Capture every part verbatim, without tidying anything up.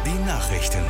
Die Nachrichten.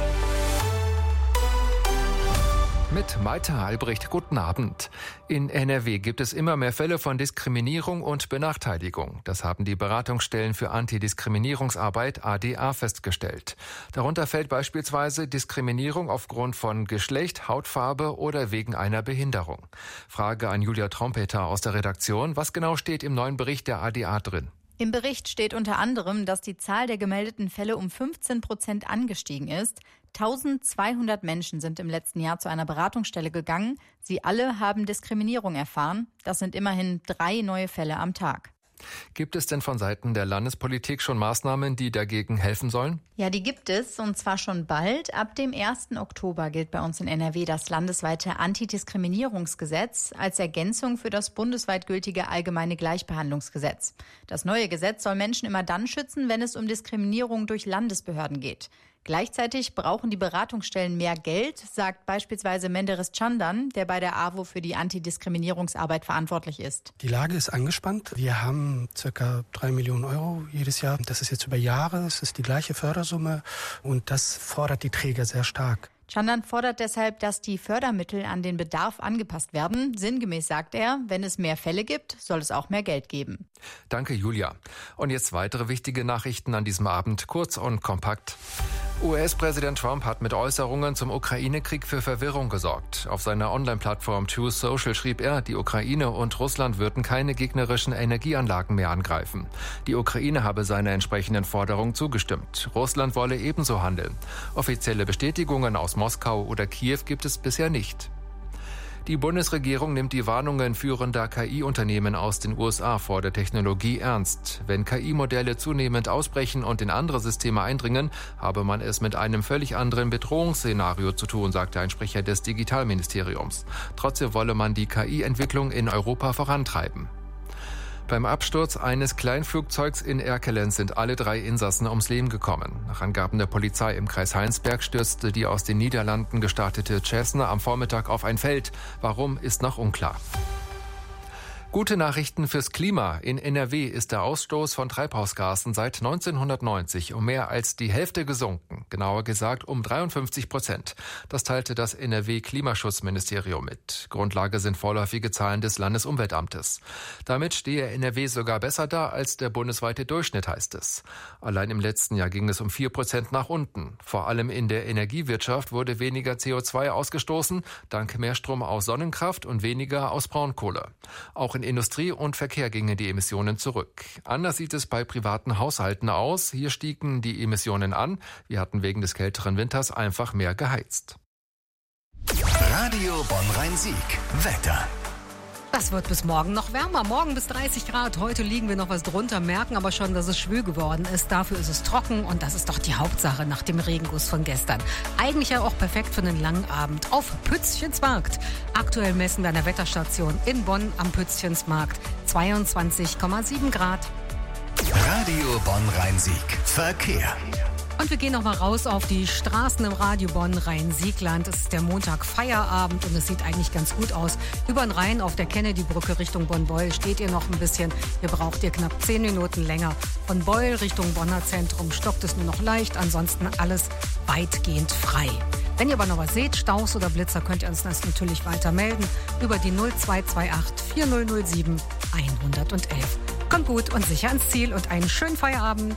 Mit Maite Albrecht, guten Abend. In N R W gibt es immer mehr Fälle von Diskriminierung und Benachteiligung. Das haben die Beratungsstellen für Antidiskriminierungsarbeit A D A festgestellt. Darunter fällt beispielsweise Diskriminierung aufgrund von Geschlecht, Hautfarbe oder wegen einer Behinderung. Frage an Julia Trompeter aus der Redaktion. Was genau steht im neuen Bericht der A D A drin? Im Bericht steht unter anderem, dass die Zahl der gemeldeten Fälle um fünfzehn Prozent angestiegen ist. eintausendzweihundert Menschen sind im letzten Jahr zu einer Beratungsstelle gegangen. Sie alle haben Diskriminierung erfahren. Das sind immerhin drei neue Fälle am Tag. Gibt es denn von Seiten der Landespolitik schon Maßnahmen, die dagegen helfen sollen? Ja, die gibt es, und zwar schon bald. Ab dem ersten Oktober gilt bei uns in N R W das landesweite Antidiskriminierungsgesetz als Ergänzung für das bundesweit gültige Allgemeine Gleichbehandlungsgesetz. Das neue Gesetz soll Menschen immer dann schützen, wenn es um Diskriminierung durch Landesbehörden geht. Gleichzeitig brauchen die Beratungsstellen mehr Geld, sagt beispielsweise Menderes Candan, der bei der A W O für die Antidiskriminierungsarbeit verantwortlich ist. Die Lage ist angespannt. Wir haben circa drei Millionen Euro jedes Jahr. Das ist jetzt über Jahre, es ist die gleiche Fördersumme und das fordert die Träger sehr stark. Candan fordert deshalb, dass die Fördermittel an den Bedarf angepasst werden. Sinngemäß sagt er, wenn es mehr Fälle gibt, soll es auch mehr Geld geben. Danke, Julia. Und jetzt weitere wichtige Nachrichten an diesem Abend, kurz und kompakt. U S-Präsident Trump hat mit Äußerungen zum Ukraine-Krieg für Verwirrung gesorgt. Auf seiner Online-Plattform Truth Social schrieb er, die Ukraine und Russland würden keine gegnerischen Energieanlagen mehr angreifen. Die Ukraine habe seiner entsprechenden Forderung zugestimmt. Russland wolle ebenso handeln. Offizielle Bestätigungen aus Moskau oder Kiew gibt es bisher nicht. Die Bundesregierung nimmt die Warnungen führender K I-Unternehmen aus den U S A vor der Technologie ernst. Wenn K I-Modelle zunehmend ausbrechen und in andere Systeme eindringen, habe man es mit einem völlig anderen Bedrohungsszenario zu tun, sagte ein Sprecher des Digitalministeriums. Trotzdem wolle man die K I-Entwicklung in Europa vorantreiben. Beim Absturz eines Kleinflugzeugs in Erkelenz sind alle drei Insassen ums Leben gekommen. Nach Angaben der Polizei im Kreis Heinsberg stürzte die aus den Niederlanden gestartete Cessna am Vormittag auf ein Feld. Warum, ist noch unklar. Gute Nachrichten fürs Klima. In N R W ist der Ausstoß von Treibhausgasen seit neunzehnhundertneunzig um mehr als die Hälfte gesunken. Genauer gesagt um dreiundfünfzig Prozent. Das teilte das N R W-Klimaschutzministerium mit. Grundlage sind vorläufige Zahlen des Landesumweltamtes. Damit stehe N R W sogar besser da als der bundesweite Durchschnitt, heißt es. Allein im letzten Jahr ging es um vier Prozent nach unten. Vor allem in der Energiewirtschaft wurde weniger C O zwei ausgestoßen, dank mehr Strom aus Sonnenkraft und weniger aus Braunkohle. Auch in In Industrie und Verkehr gingen die Emissionen zurück. Anders sieht es bei privaten Haushalten aus. Hier stiegen die Emissionen an. Wir hatten wegen des kälteren Winters einfach mehr geheizt. Radio Bonn-Rhein-Sieg. Wetter. Das wird bis morgen noch wärmer. Morgen bis dreißig Grad. Heute liegen wir noch was drunter, merken aber schon, dass es schwül geworden ist. Dafür ist es trocken und das ist doch die Hauptsache nach dem Regenguss von gestern. Eigentlich ja auch perfekt für einen langen Abend auf Pützchensmarkt. Aktuell messen wir an der Wetterstation in Bonn am Pützchensmarkt zweiundzwanzig Komma sieben Grad. Radio Bonn-Rhein-Sieg. Verkehr. Und wir gehen noch mal raus auf die Straßen im Radio Bonn-Rhein-Siegland. Es ist der Montag Feierabend und es sieht eigentlich ganz gut aus. Über den Rhein auf der Kennedy-Brücke Richtung Bonn-Beul steht ihr noch ein bisschen. Ihr braucht ihr knapp zehn Minuten länger. Von Beul Richtung Bonner Zentrum stockt es nur noch leicht. Ansonsten alles weitgehend frei. Wenn ihr aber noch was seht, Staus oder Blitzer, könnt ihr uns das natürlich weiter melden. Über die null zwei zwei acht vier null null sieben eins eins eins. Kommt gut und sicher ans Ziel und einen schönen Feierabend.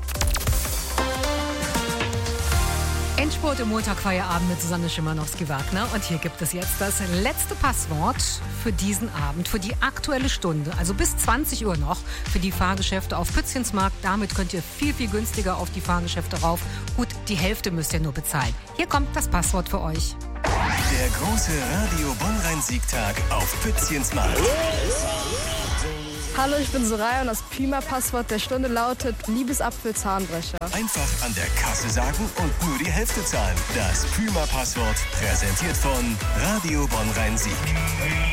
Endspurt im Montagfeierabend mit Susanne Schimanowski-Wagner. Und hier gibt es jetzt das letzte Passwort für diesen Abend, für die aktuelle Stunde, also bis zwanzig Uhr noch, für die Fahrgeschäfte auf Pützchensmarkt. Damit könnt ihr viel, viel günstiger auf die Fahrgeschäfte rauf. Gut, die Hälfte müsst ihr nur bezahlen. Hier kommt das Passwort für euch. Der große Radio Bonn-Rhein-Siegtag auf Pützchensmarkt. Hallo, ich bin Soraya und das Pima-Passwort der Stunde lautet Liebesapfel-Zahnbrecher. Einfach an der Kasse sagen und nur die Hälfte zahlen. Das Pima-Passwort präsentiert von Radio Bonn-Rhein-Sieg.